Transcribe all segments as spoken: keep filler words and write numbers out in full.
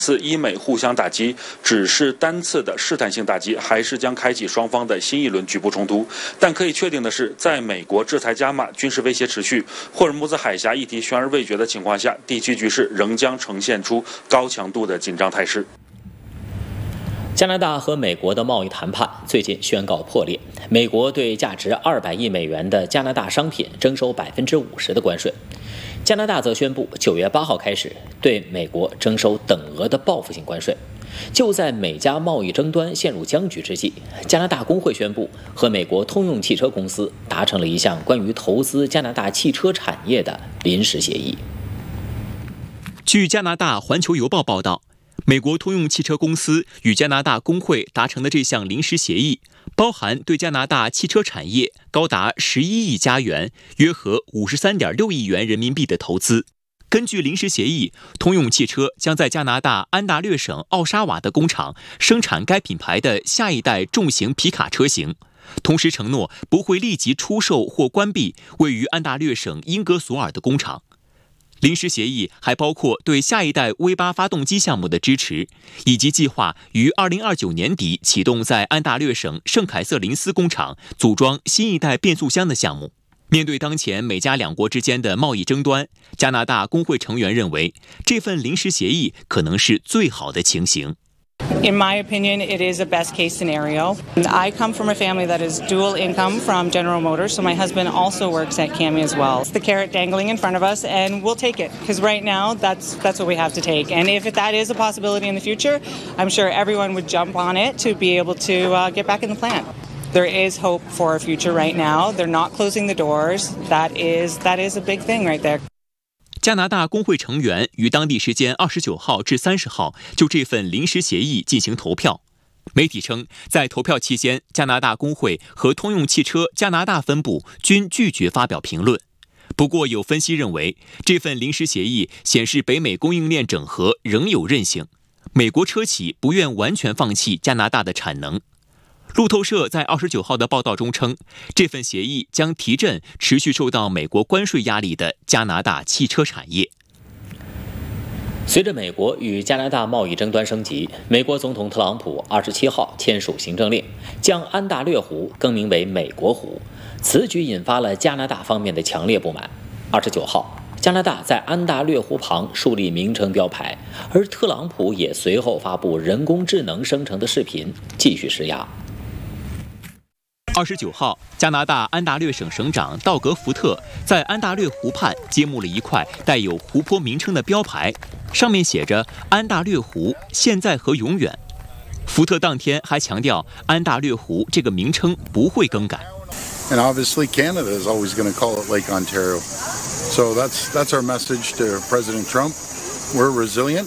次伊美互相打击只是单次的试探性打击，还是将开启双方的新一轮局部冲突？但可以确定的是，在美国制裁加码、军事威胁持续、霍尔木兹海峡议题悬而未决的情况下，地区局势仍将呈现出高强度的紧张态势。 加拿大和美国的贸易谈判最近宣告破裂，美国对价值二百亿美元的加拿大商品征收百分之五十的关税。加拿大则宣布，九月八号开始对美国征收等额的报复性关税。就在美加贸易争端陷入僵局之际，加拿大工会宣布和美国通用汽车公司达成了一项关于投资加拿大汽车产业的临时协议。 据加拿大《环球邮报》报道，美国通用汽车公司与加拿大工会达成的这项临时协议，包含对加拿大汽车产业高达十一亿加元，约合五十三点六亿元人民币的投资。根据临时协议，通用汽车将在加拿大安大略省奥沙瓦的工厂生产该品牌的下一代重型皮卡车型，同时承诺不会立即出售或关闭位于安大略省英格索尔的工厂。临时协议还包括对下一代 V 八 发动机项目的支持，以及计划于二零二九年底启动在安大略省圣凯瑟琳斯工厂组装新一代变速箱的项目。面对当前美加两国之间的贸易争端，加拿大工会成员认为，这份临时协议可能是最好的情形。 In my opinion, it is a best case scenario. I come from a family that is dual income from General Motors, so my husband also works at C A M I as well. It's the carrot dangling in front of us, and we'll take it, because right now that's that's what we have to take. And if that is a possibility in the future, I'm sure everyone would jump on it to be able to uh, get back in the plant. There is hope for our future right now. They're not closing the doors. That is that is a big thing right there. 加拿大工会成员于当地时间二十九号至三十号就这份临时协议进行投票。媒体称，在投票期间，加拿大工会和通用汽车加拿大分部均拒绝发表评论。不过，有分析认为，这份临时协议显示北美供应链整合仍有韧性，美国车企不愿完全放弃加拿大的产能。路透社在二十九号的报道中称，这份协议将提振持续受到美国关税压力的加拿大汽车产业。 随着美国与加拿大贸易争端升级，美国总统特朗普二十七号签署行政令，将安大略湖更名为美国湖。此举引发了加拿大方面的强烈不满。二十九号，加拿大在安大略湖旁树立名称标牌，而特朗普也随后发布人工智能生成的视频，继续施压。 二十九号，加拿大安大略省省长道格·福特在安大略湖畔揭幕了一块带有湖泊名称的标牌，上面写着“安大略湖，现在和永远”。福特当天还强调，安大略湖这个名称不会更改。 And obviously, Canada is always going to call it Lake Ontario. So that's that's our message to President Trump. We're resilient,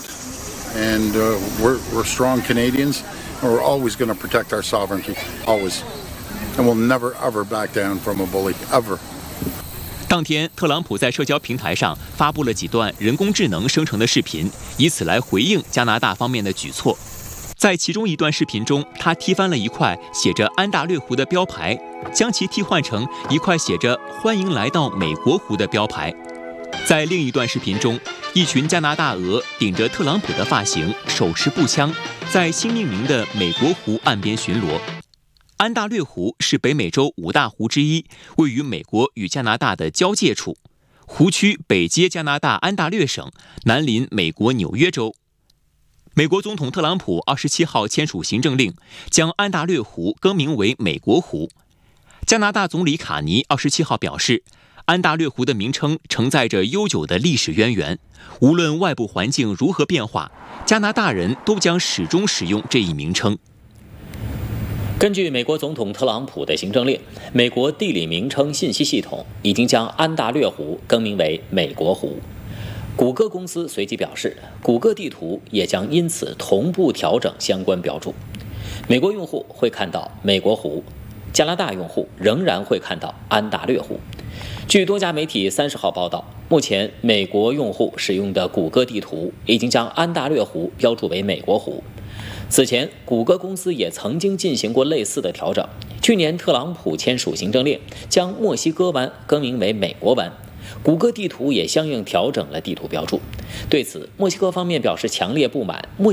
and uh, we're we're strong Canadians, and we're always going to protect our sovereignty, always. And we'll never ever back down from a bully, ever. 当天，特朗普在社交平台上发布了几段人工智能生成的视频，以此来回应加拿大方面的举措。在其中一段视频中，他踢翻了一块写着安大略湖的标牌，将其替换成一块写着欢迎来到美国湖的标牌。在另一段视频中，一群加拿大鹅顶着特朗普的发型，手持步枪，在新命名的美国湖岸边巡逻。安大略湖是北美洲五大湖之一，位于美国与加拿大的交界处。湖区北接加拿大安大略省，南临美国纽约州。美国总统特朗普二十七号签署行政令，将安大略湖更名为美国湖。加拿大总理卡尼二十七号表示，安大略湖的名称承载着悠久的历史渊源，无论外部环境如何变化，加拿大人都将始终使用这一名称。 根据美国总统特朗普的行政令，美国地理名称信息系统已经将安大略湖更名为美国湖。谷歌公司随即表示，谷歌地图也将因此同步调整相关标注。美国用户会看到美国湖，加拿大用户仍然会看到安大略湖。据多家媒体三十号报道，目前美国用户使用的谷歌地图已经将安大略湖标注为美国湖。此前，谷歌公司也曾经进行过类似的调整。去年，特朗普签署行政令，将墨西哥湾更名为美国湾， 谷歌地图也相应调整了地图标注。对此，墨西哥方面表示强烈不满。墨